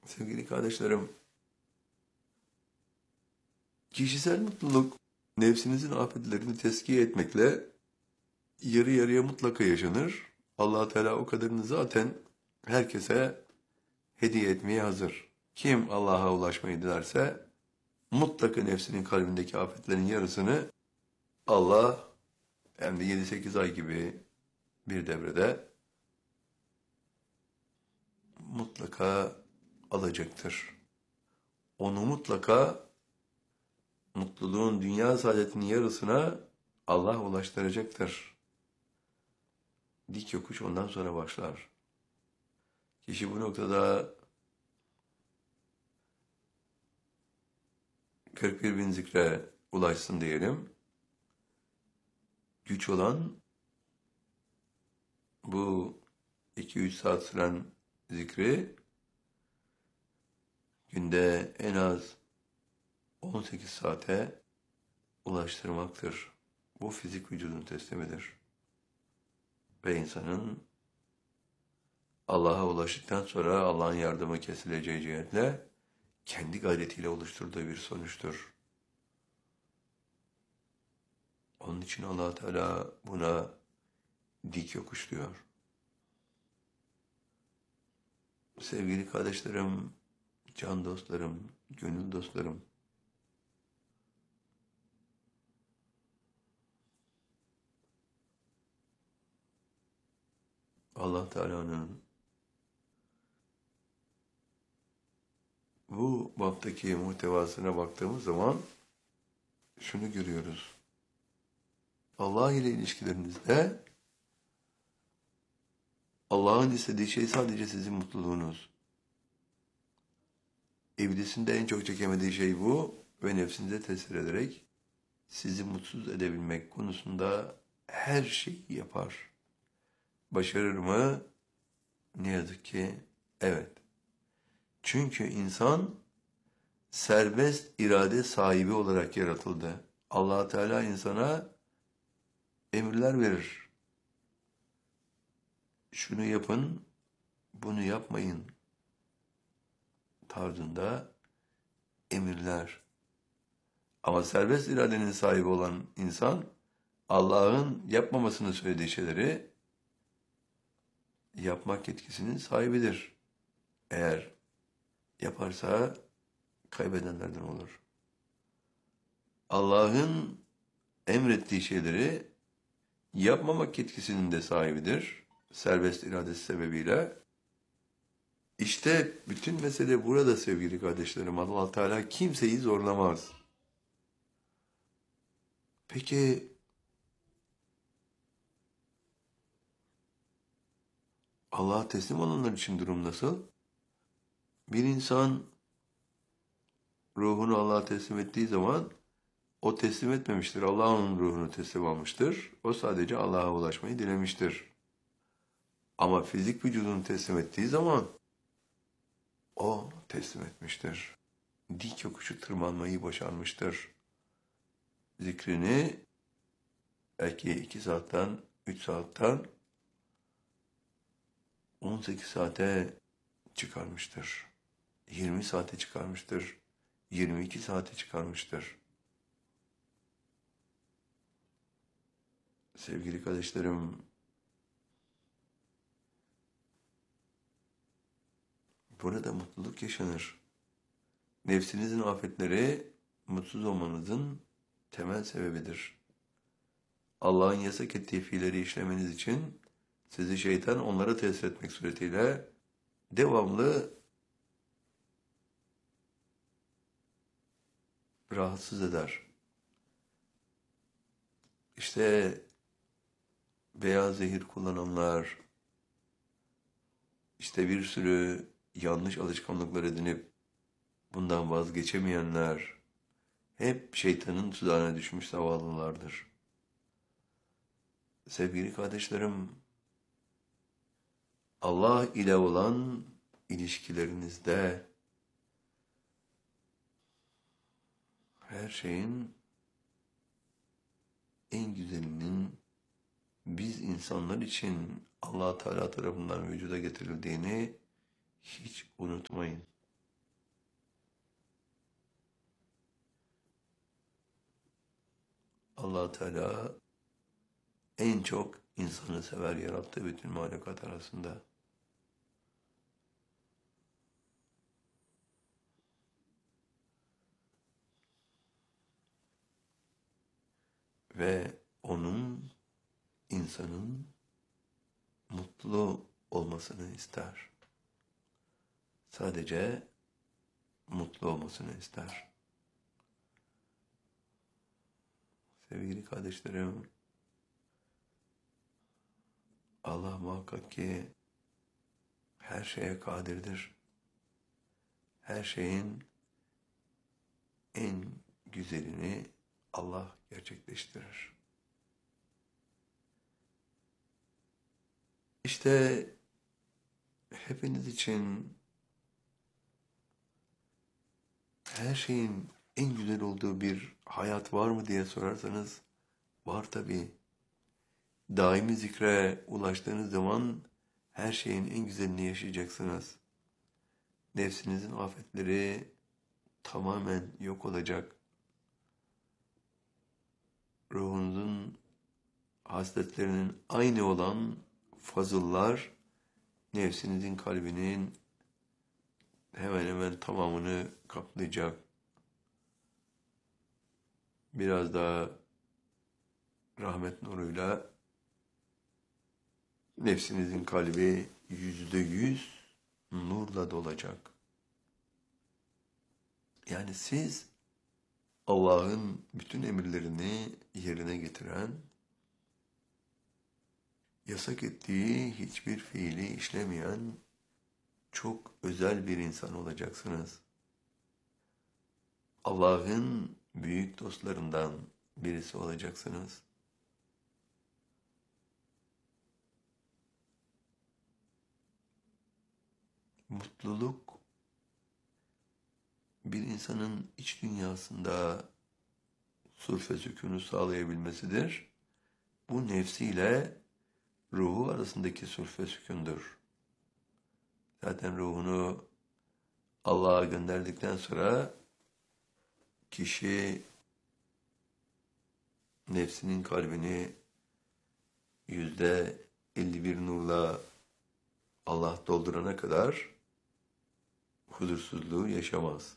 Sevgili kardeşlerim, kişisel mutluluk, nefsinizin afetlerini tezkiye etmekle yarı yarıya mutlaka yaşanır. Allah Teala o kadarını zaten herkese hediye etmeye hazır. Kim Allah'a ulaşmayı dilerse mutlaka nefsinin kalbindeki afetlerin yarısını Allah hem de 7-8 ay gibi bir devrede mutlaka alacaktır. Onu mutlaka mutluluğun, dünya saadetinin yarısına Allah ulaştıracaktır. Dik yokuş ondan sonra başlar. Kişi bu noktada 41 bin zikre ulaşsın diyelim. Güç olan bu 2-3 saat süren zikri günde en az 18 saate ulaştırmaktır. Bu fizik vücudun teslimidir. Ve insanın Allah'a ulaştıktan sonra Allah'ın yardımı kesileceği cihetle kendi gayretiyle oluşturduğu bir sonuçtur. Onun için Allah Teala buna dik yokuş diyor. Sevgili kardeşlerim, can dostlarım, gönül dostlarım, Allah Teala'nın bu baptaki muhtevasına baktığımız zaman şunu görüyoruz. Allah ile ilişkilerinizde Allah'ın istediği şey sadece sizin mutluluğunuz. İblisin de en çok çekemediği şey bu ve nefsinize tesir ederek sizi mutsuz edebilmek konusunda her şeyi yapar. Başarır mı? Ne yazık ki evet. Çünkü insan serbest irade sahibi olarak yaratıldı. Allah Teala insana emirler verir. Şunu yapın, bunu yapmayın tarzında emirler. Ama serbest iradenin sahibi olan insan Allah'ın yapmamasını söylediği şeyleri yapmak yetkisinin sahibidir. Eğer yaparsa kaybedenlerden olur. Allah'ın emrettiği şeyleri yapmamak yetkisinin de sahibidir. Serbest iradesi sebebiyle. İşte bütün mesele burada sevgili kardeşlerim. Allah Teala kimseyi zorlamaz. Peki Allah'a teslim olanlar için durum nasıl? Bir insan ruhunu Allah'a teslim ettiği zaman o teslim etmemiştir. Allah onun ruhunu teslim almıştır. O sadece Allah'a ulaşmayı dilemiştir. Ama fizik vücudunu teslim ettiği zaman o teslim etmiştir. Dik yokuşu tırmanmayı başarmıştır. Zikrini belki 2 saatten, 3 saatten 18 saate çıkarmıştır. 20 saate çıkarmıştır. 22 saate çıkarmıştır. Sevgili kardeşlerim, burada mutluluk yaşanır. Nefsinizin afetleri mutsuz olmanızın temel sebebidir. Allah'ın yasak ettiği fiilleri işlemeniz için sizi şeytan onlara tesir etmek suretiyle devamlı rahatsız eder. İşte beyaz zehir kullananlar, işte bir sürü yanlış alışkanlıklar edinip bundan vazgeçemeyenler hep şeytanın tuzağına düşmüş zavallılardır. Sevgili kardeşlerim, Allah ile olan ilişkilerinizde her şeyin en güzelinin biz insanlar için Allah Teala tarafından vücuda getirildiğini hiç unutmayın. Allah Teala en çok insanı sever yarattı bütün mahlukat arasında. Ve onun, insanın mutlu olmasını ister. Sadece mutlu olmasını ister. Sevgili kardeşlerim, Allah muhakkak ki her şeye kadirdir. Her şeyin en güzelini Allah gerçekleştirir. İşte hepiniz için her şeyin en güzel olduğu bir hayat var mı diye sorarsanız, var tabii. Daimi zikre ulaştığınız zaman her şeyin en güzelini yaşayacaksınız. Nefsinizin afetleri tamamen yok olacak. Ruhunuzun hasletlerinin aynı olan fazıllar, nefsinizin kalbinin hemen hemen tamamını kaplayacak. Biraz daha rahmet nuruyla nefsinizin kalbi %100 nurla dolacak. Yani siz Allah'ın bütün emirlerini yerine getiren, yasak ettiği hiçbir fiili işlemeyen çok özel bir insan olacaksınız. Allah'ın büyük dostlarından birisi olacaksınız. Mutluluk bir insanın iç dünyasında sulh ve sükûnu sağlayabilmesidir. Bu nefsiyle ruhu arasındaki sulh ve sükûndur. Zaten ruhunu Allah'a gönderdikten sonra kişi nefsinin kalbini %51 nurla Allah doldurana kadar huzursuzluğu yaşamaz.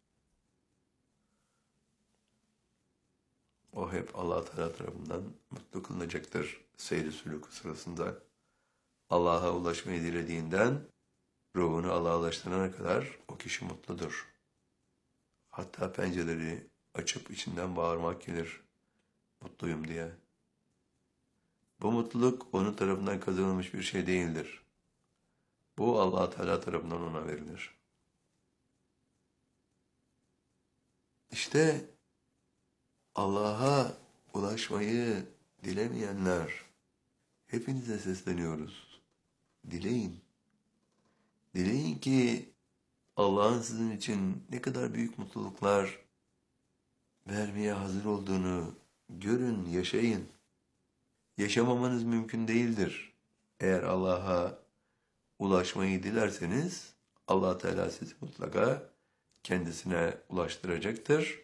O hep Allah Teala tarafından mutlu kılınacaktır seyri sülûkü sırasında. Allah'a ulaşmayı dilediğinden ruhunu Allah'a ulaştırana kadar o kişi mutludur. Hatta pencereleri açıp içinden bağırmak gelir, mutluyum diye. Bu mutluluk onun tarafından kazanılmış bir şey değildir. Bu Allah Teala tarafından ona verilir. İşte Allah'a ulaşmayı dilemeyenler, hepinize sesleniyoruz. Dileyin. Dileyin ki Allah'ın sizin için ne kadar büyük mutluluklar vermeye hazır olduğunu görün, yaşayın. Yaşamamanız mümkün değildir. Eğer Allah'a ulaşmayı dilerseniz Allah Teala sizi mutlaka kendisine ulaştıracaktır.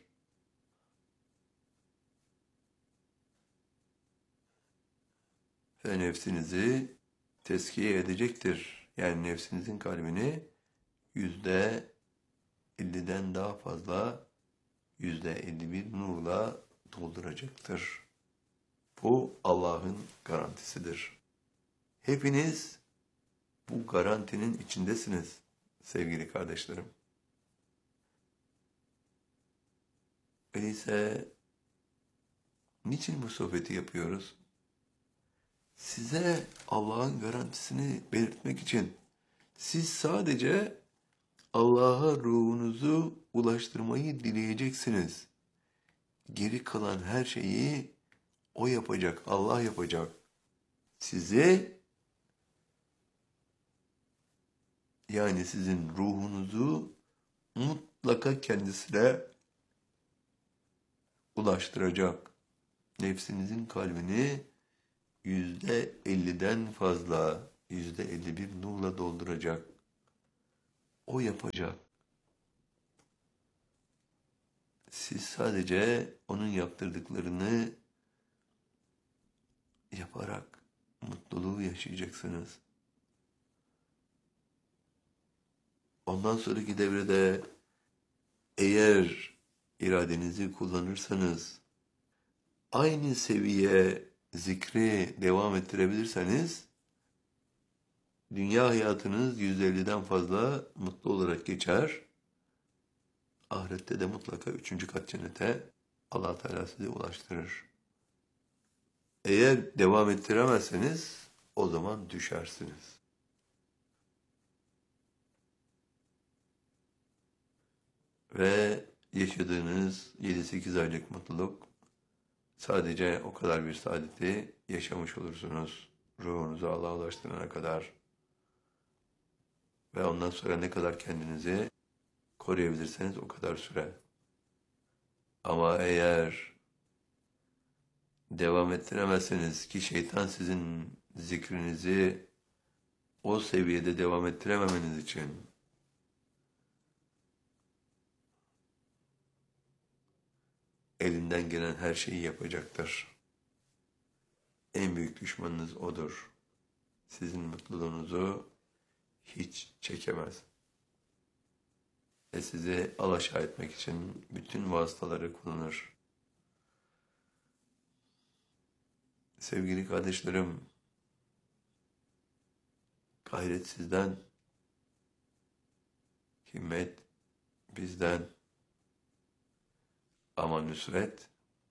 Ve nefsinizi teskiye edecektir. Yani nefsinizin kalbini %50'den daha fazla %51 nurla dolduracaktır. Bu Allah'ın garantisidir. Hepiniz bu garantinin içindesiniz sevgili kardeşlerim. Öyleyse niçin bu sohbeti yapıyoruz? Size Allah'ın garantisini belirtmek için siz sadece Allah'a ruhunuzu ulaştırmayı dileyeceksiniz. Geri kalan her şeyi O yapacak, Allah yapacak. Size, yani sizin ruhunuzu mutlaka kendisine ulaştıracak. Nefsinizin kalbini %50'den fazla, %51 nurla dolduracak. O yapacak. Siz sadece onun yaptırdıklarını yaparak mutluluğu yaşayacaksınız. Ondan sonraki devrede eğer iradenizi kullanırsanız, aynı seviye zikri devam ettirebilirseniz, dünya hayatınız 150'den fazla mutlu olarak geçer. Ahirette de mutlaka 3. kat cennete Allah Teala sizi ulaştırır. Eğer devam ettiremezseniz o zaman düşersiniz. Ve yaşadığınız 7-8 aylık mutluluk sadece o kadar bir saadeti yaşamış olursunuz. Ruhunuzu Allah'a ulaştırana kadar. Ve ondan sonra ne kadar kendinizi koruyabilirseniz o kadar süre. Ama eğer devam ettiremezseniz ki şeytan sizin zikrinizi o seviyede devam ettirememeniz için elinden gelen her şeyi yapacaktır. En büyük düşmanınız odur. Sizin mutluluğunuzu hiç çekemez. Ve sizi alaşağı etmek için bütün vasıtaları kullanır. Sevgili kardeşlerim, gayret sizden, himmet bizden, ama nusret,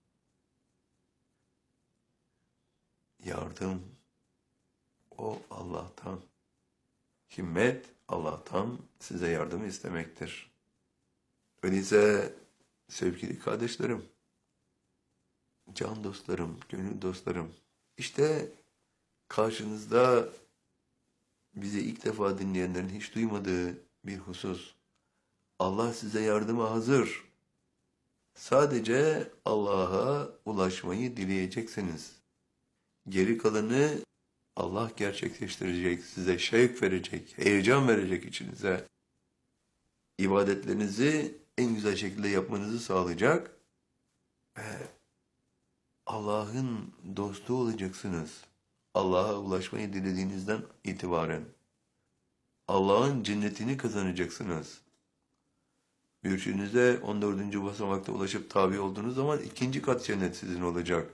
yardım o Allah'tan. Himmet Allah'tan size yardım istemektir. Öyleyse sevgili kardeşlerim, can dostlarım, gönül dostlarım, işte karşınızda bizi ilk defa dinleyenlerin hiç duymadığı bir husus. Allah size yardıma hazır. Sadece Allah'a ulaşmayı dileyeceksiniz. Geri kalanı Allah gerçekleştirecek, size şevk verecek, heyecan verecek içinize. İbadetlerinizi en güzel şekilde yapmanızı sağlayacak ve Allah'ın dostu olacaksınız. Allah'a ulaşmayı dilediğinizden itibaren Allah'ın cennetini kazanacaksınız. Mürşidinize 14. basamakta ulaşıp tabi olduğunuz zaman 2. kat cennet sizin olacak.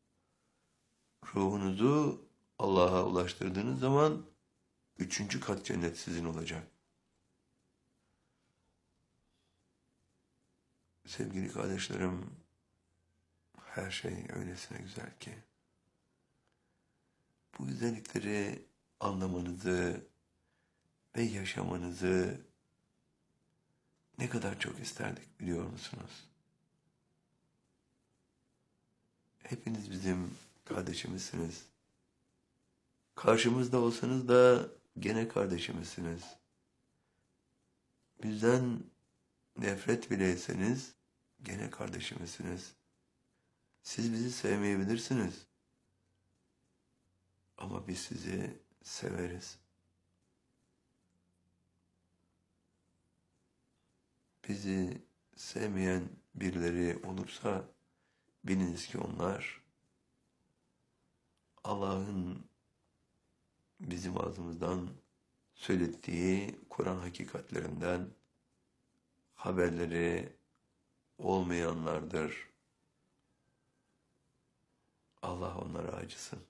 Ruhunuzu Allah'a ulaştırdığınız zaman 3. kat cennet sizin olacak. Sevgili kardeşlerim, her şey öylesine güzel ki bu güzellikleri anlamanızı ve yaşamanızı ne kadar çok isterdik biliyor musunuz? Hepiniz bizim kardeşimizsiniz. Karşımızda olsanız da gene kardeşimizsiniz. Bizden nefret bile etseniz gene kardeşimizsiniz. Siz bizi sevmeyebilirsiniz. Ama biz sizi severiz. Bizi sevmeyen birileri olursa biliniz ki onlar Allah'ın bizim ağzımızdan söylettiği Kur'an hakikatlerinden haberleri olmayanlardır. Allah onlara acısın.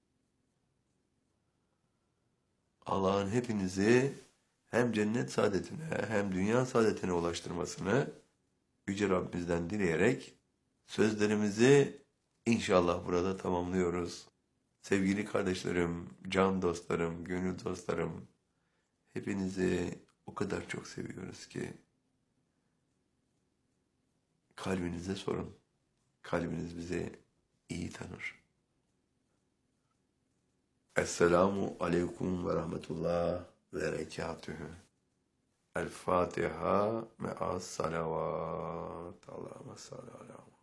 Allah'ın hepinizi hem cennet saadetine hem dünya saadetine ulaştırmasını Yüce Rabbimizden dileyerek sözlerimizi inşallah burada tamamlıyoruz. Sevgili kardeşlerim, can dostlarım, gönül dostlarım, hepinizi o kadar çok seviyoruz ki kalbinize sorun. Kalbiniz bizi iyi tanır. Esselamu aleyküm ve rahmetullah ve berekatühü. El Fatiha me'as salavat. Allahümme salli ala